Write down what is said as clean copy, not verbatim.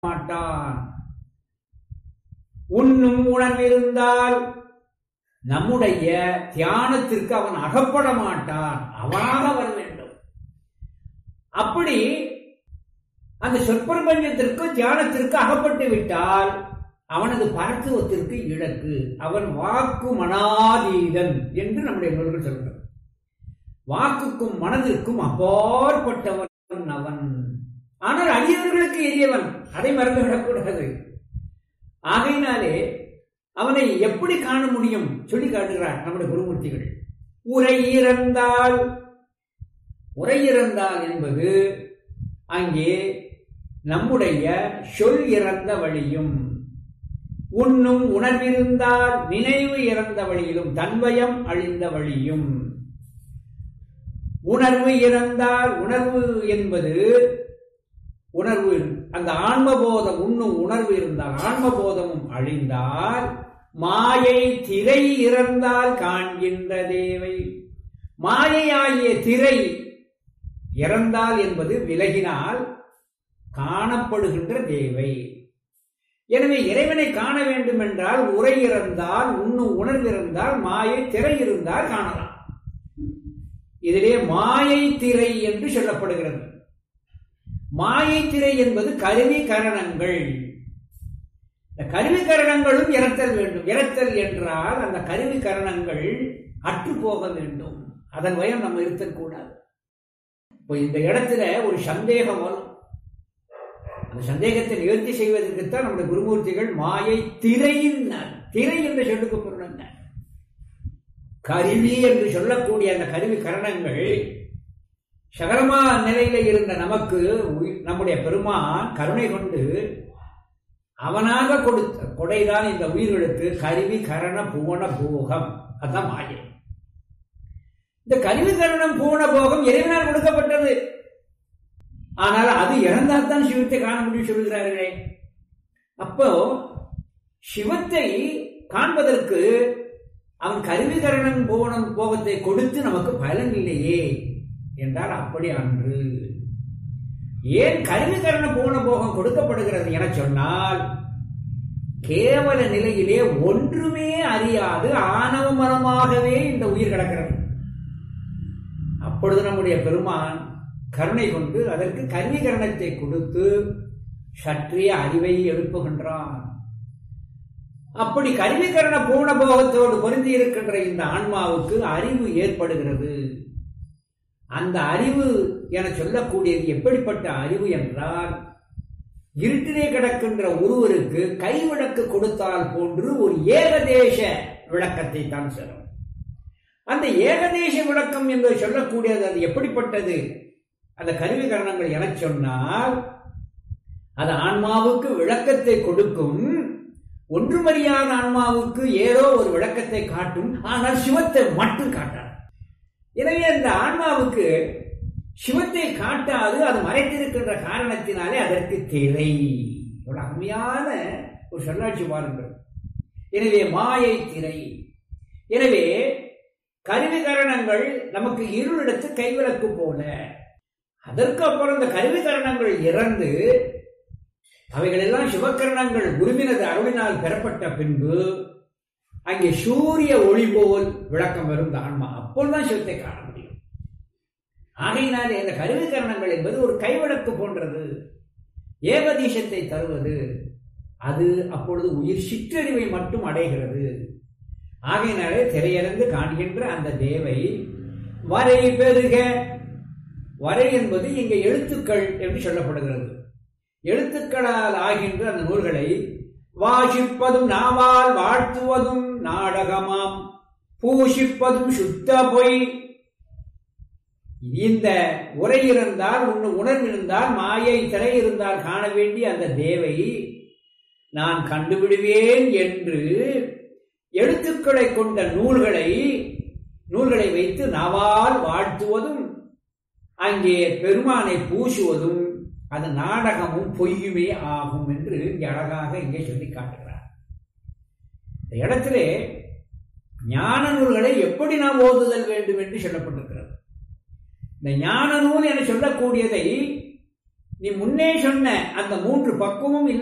மாட்டான். உண்ணும் உணர்விருந்தால் நம்முடைய தியானத்திற்கு அவன் அகப்பட மாட்டான், அவனாக வர வேண்டும். அப்படி அந்த சொற்பிரபஞ்சத்திற்கு தியானத்திற்கு அகப்பட்டு விட்டால் அவனது பரத்துவத்திற்கு இலக்கு. அவன் வாக்கு மனாதீதன் என்று நம்முடைய நூல்கள் சொல்கிறது. வாக்குக்கும் மனதிற்கும் அப்பாற்பட்டவன் அவன். ஆனால் அடியவர்களுக்கு எரியவன், அதை மறந்துவிடக்கூடாது. ஆகையினாலே அவனை எப்படி காண முடியும் சொல்லி காட்டுகிறார் நம்முடைய குருமூர்த்திகள். உரை இறந்தால், உரை இறந்தால் என்பது அங்கே நம்முடைய சொல் இறந்த வழியும், உண்ணும் உணர்விருந்தால் நினைவு இறந்த வழியிலும், தன்வயம் அழிந்த வழியும். உணர்வு இறந்தால், உணர்வு என்பது உணர்வு, அந்த ஆன்மபோதம், உண்ணும் உணர்வு இருந்தால் ஆன்மபோதமும் அழிந்தால், மாயை திரை இறந்தால் காண்கின்ற தேவை. மாயையாகிய திரை இறந்தால் என்பது விலகினால் காணப்படுகின்ற தேவை. எனவே இறைவனை காண வேண்டும் என்றால் உரை இறந்தால், உண்ணும் உணர்வு இருந்தால், மாயை திரை இருந்தால் காணலாம். இதிலே மாயை திரை என்று சொல்லப்படுகிறது. மாயை திரை என்பது கருவி கரணங்கள். இந்த கருவி கரணங்களும் இறத்தல் வேண்டும். இறத்தல் என்றால் அந்த கருவி கரணங்கள் அற்று போக வேண்டும். அதன் வயம் நம்ம இருத்தக்கூடாது. இப்போ இந்த இடத்துல ஒரு சந்தேகம் வரும். அந்த சந்தேகத்தை நிவர்த்தி செய்வதற்குத்தான் நம்முடைய குருமூர்த்திகள் மாயை திரையின், திரை என்று சொல்லுக்கு பொருள் என்ன? கருவி என்று சொல்லக்கூடிய அந்த கருவி கரணங்கள் சகலமா நிலையில இருந்த நமக்கு நம்முடைய பெருமான் கருணை கொண்டு அவனாக கொடுத்த கொடைதான் இந்த உயிர்களுக்கு கருவி கரண பூவன போகம். அதுதான் மாயை. இந்த கருவி கரணம் பூவன போகம் இறைவனால் கொடுக்கப்பட்டது. ஆனால் அது இறந்தால்தான் சிவத்தை காண முடியும் சொல்கிறார்களே. அப்போ சிவத்தை காண்பதற்கு அவன் கருவிகரணம் போகத்தை கொடுத்து நமக்கு பலன் இல்லையே என்றால் அப்படி அன்று. ஏன் கருவிகரண போகம் கொடுக்கப்படுகிறது என சொன்னால், கேவல நிலையிலே ஒன்றுமே அறியாது ஆணவ மரமாகவே இந்த உயிர் கிடக்கிறது. அப்பொழுது நம்முடைய பெருமான் கருணை கொண்டு அதற்கு கருவிகரணத்தை கொடுத்து சற்றிய அறிவை எழுப்புகின்றான். அப்படி கருவிகரண போகத்தோடு பொருந்தி இருக்கின்ற இந்த ஆன்மாவுக்கு அறிவு ஏற்படுகிறது. அந்த அறிவு என சொல்லக்கூடியது எப்படிப்பட்ட அறிவு என்றால், இருட்டிலே கிடக்கின்ற ஒருவருக்கு கைவிளக்கு கொடுத்தால் போன்று ஒரு ஏகதேச விளக்கத்தை தான் சொல்லும். அந்த ஏகதேச விளக்கம் என்று சொல்லக்கூடியது அது எப்படிப்பட்டது? அந்த கருவிகரணங்கள் என சொன்னால், அது ஆன்மாவுக்கு விளக்கத்தை கொடுக்கும். ஒன்றுமறியாத ஆன்மாவுக்கு ஏதோ ஒரு விளக்கத்தை காட்டும், ஆனால் சிவத்தை மட்டும் காட்டாது. எனவே அந்த ஆன்மாவுக்கு சிவத்தை காட்டாது, அது மறைத்திருக்கின்ற காரணத்தினாலே அதற்கு திரை. ஒரு அருமையான ஒரு சொல்லாட்சி பாருங்கள். எனவே மாயை திரை. எனவே கருவிகரணங்கள் நமக்கு இருளிடத்து கைவிளக்கு போல. அதற்கு அப்புறம் இந்த கருவிகரணங்கள் இறந்து அவைகள் எல்லாம் சிவகரணங்கள் குருவினது அருளினால் பெறப்பட்ட பின்பு அங்கே சூரிய ஒளி போல் விளக்கம் வரும் ஆன்மா. அப்போதுதான் சிவத்தை காண முடியும். ஆகையினாலே இந்த கருவிகரணங்கள் என்பது ஒரு கைவிளக்கு போன்றது, ஏகதீசத்தை தருவது. அது அப்பொழுது உயிர் சிற்றறிவை மட்டும் அடைகிறது. ஆகையினாலே திரையிறந்து காண்கின்ற அந்த தேவை வரை பெருக. வரை என்பது இங்கே எழுத்துக்கள் என்று சொல்லப்படுகிறது. எழுத்துக்களால் ஆகின்ற அந்த நூல்களை வாசிப்பதும் நாவால் வாழ்த்துவதும் நாடகமாம், பூஷிப்பதும் சுத்த பொய். இந்த உரை இருந்தால், உணர்வு இருந்தால், மாயை திரை இருந்தால் காண வேண்டிய அந்த தேவை நான் கண்டுவிடுவேன் என்று எழுத்துக்களை கொண்ட நூல்களை வைத்து நாவால் வாழ்த்துவதும் அங்கே பெருமானை பூசுவதும் அது நாடகமும் பொய்யுமே ஆகும் என்று இங்கே அழகாக இங்கே சொல்லி காட்டுகிறார். இந்த இடத்திலே ஞான நூல்களை எப்படி நாம் ஓதுதல் வேண்டும் என்று சொல்லப்பட்டிருக்கிறது. இந்த ஞான நூல் என சொல்லக்கூடியதை நீ முன்னே சொன்ன அந்த 3 பக்குவமும்